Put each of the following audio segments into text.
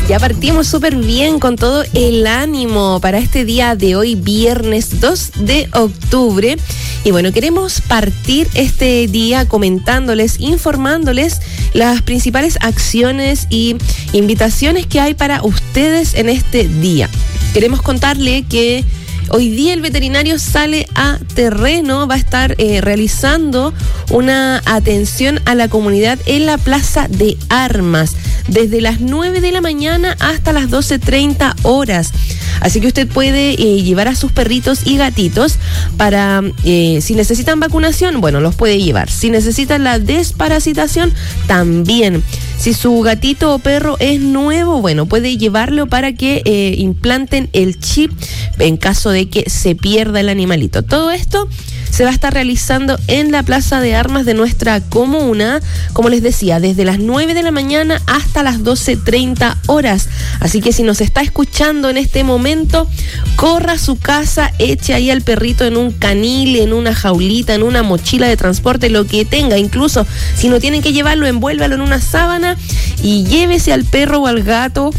Ya partimos súper bien con todo el ánimo para este día de hoy, viernes 2 de octubre. Y bueno, queremos partir este día comentándoles, informándoles las principales acciones y invitaciones que hay para ustedes en este día. Queremos contarle que hoy día el veterinario sale a terreno, va a estar realizando una atención a la comunidad en la Plaza de Armas, desde las 9 de la mañana hasta las 12:30 horas. Así que usted puede llevar a sus perritos y gatitos para, si necesitan vacunación, bueno, los puede llevar. Si necesitan la desparasitación, también. Si su gatito o perro es nuevo, bueno, puede llevarlo para que implanten el chip en caso de que se pierda el animalito. Todo esto se va a estar realizando en la Plaza de Armas de nuestra comuna, como les decía, desde las 9 de la mañana hasta las 12:30 horas. Así que si nos está escuchando en este momento, corra a su casa, eche ahí al perrito en un canil, en una jaulita, en una mochila de transporte, lo que tenga. Incluso si no tienen que llevarlo, envuélvalo en una sábana y llévese al perro o al gato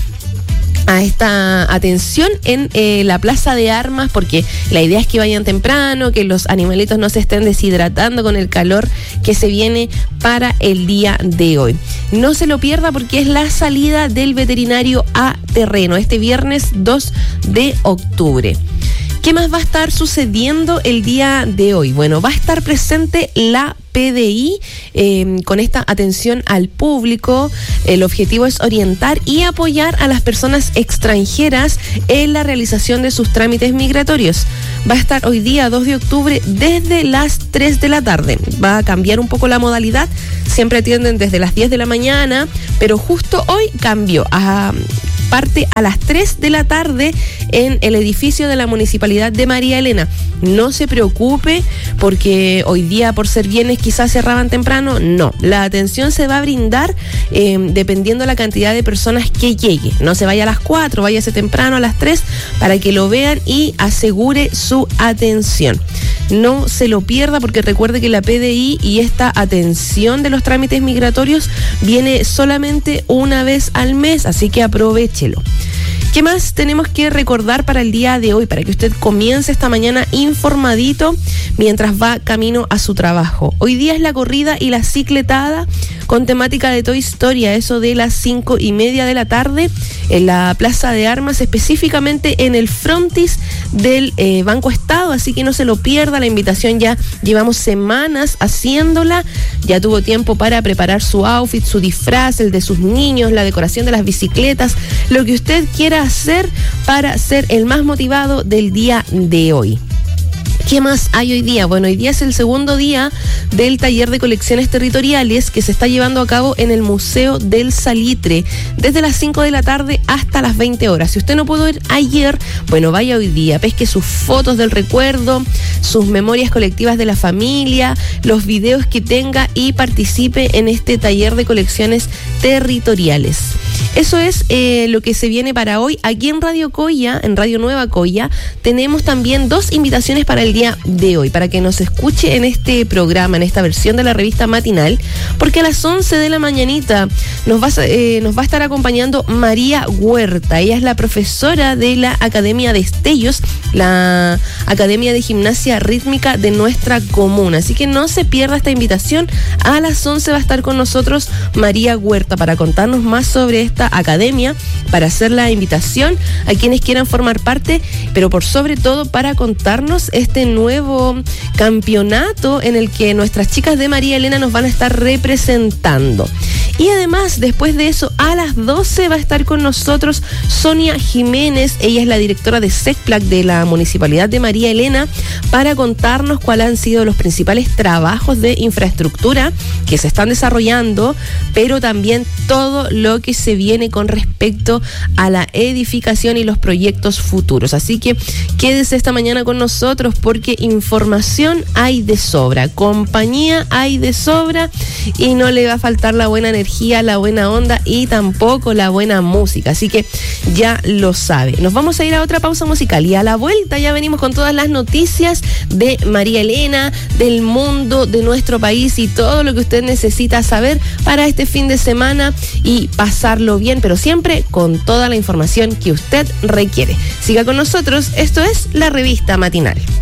a esta atención en la Plaza de Armas, porque la idea es que vayan temprano, que los animalitos no se estén deshidratando con el calor que se viene para el día de hoy. No se lo pierda porque es la salida del veterinario a terreno este viernes 2 de octubre. ¿Qué más va a estar sucediendo el día de hoy? Bueno, va a estar presente la PDI con esta atención al público. El objetivo es orientar y apoyar a las personas extranjeras en la realización de sus trámites migratorios. Va a estar hoy día 2 de octubre desde las 3 de la tarde. Va a cambiar un poco la modalidad. Siempre atienden desde las 10 de la mañana, pero justo hoy cambió parte a las 3 de la tarde en el edificio de la Municipalidad de María Elena. No se preocupe porque hoy día, por ser viernes, quizás cerraban temprano. No, la atención se va a brindar dependiendo de la cantidad de personas que llegue. No se vaya a las 4, váyase temprano a las 3 para que lo vean y asegure su atención. No se lo pierda porque recuerde que la PDI y esta atención de los trámites migratorios viene solamente una vez al mes, así que aprovéchelo. ¿Qué más tenemos que recordar para el día de hoy? Para que usted comience esta mañana informadito mientras va camino a su trabajo. Hoy día es la corrida y la cicletada con temática de Toy Story, a eso de las 5:30 de la tarde en la Plaza de Armas, específicamente en el frontis del Banco Estado, así que no se lo pierda. La invitación ya llevamos semanas haciéndola, ya tuvo tiempo para preparar su outfit, su disfraz, el de sus niños, la decoración de las bicicletas, lo que usted quiera hacer para ser el más motivado del día de hoy. ¿Qué más hay hoy día? Bueno, hoy día es el segundo día del taller de colecciones territoriales que se está llevando a cabo en el Museo del Salitre, desde las 5 de la tarde hasta las 20 horas. Si usted no pudo ir ayer, bueno, vaya hoy día, pesque sus fotos del recuerdo, sus memorias colectivas de la familia, los videos que tenga y participe en este taller de colecciones territoriales. Eso es lo que se viene para hoy. Aquí en Radio Coya, en Radio Nueva Coya, tenemos también 2 invitaciones para el día de hoy, para que nos escuche en este programa, en esta versión de la revista matinal, porque a las 11 de la mañanita nos va a estar acompañando María Huerta. Ella es la profesora de la Academia de Estellos, la Academia de Gimnasia Rítmica de nuestra comuna. Así que no se pierda esta invitación. A las 11 va a estar con nosotros María Huerta para contarnos más sobre esta academia, para hacer la invitación a quienes quieran formar parte, pero por sobre todo para contarnos este nuevo campeonato en el que nuestras chicas de María Elena nos van a estar representando. Y además, después de eso, a las 12 va a estar con nosotros Sonia Jiménez. Ella es la directora de SECPLAC de la Municipalidad de María Elena, para contarnos cuáles han sido los principales trabajos de infraestructura que se están desarrollando, pero también todo lo que se viene con respecto a la edificación y los proyectos futuros. Así que quédese esta mañana con nosotros porque información hay de sobra, compañía hay de sobra y no le va a faltar la buena energía, la buena onda y tampoco la buena música. Así que ya lo sabe. Nos vamos a ir a otra pausa musical y a la vuelta ya venimos con todas las noticias de María Elena, del mundo, de nuestro país y todo lo que usted necesita saber para este fin de semana y pasarlo bien, pero siempre con toda la información que usted requiere. Siga con nosotros, esto es La Revista Matinal.